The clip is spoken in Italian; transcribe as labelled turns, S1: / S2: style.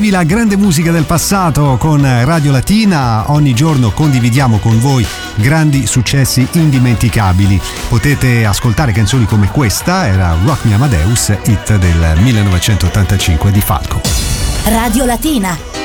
S1: Vivi la grande musica del passato con Radio Latina. Ogni giorno condividiamo con voi grandi successi indimenticabili. Potete ascoltare canzoni come questa, era Rock Me Amadeus, hit del 1985 di Falco.
S2: Radio Latina.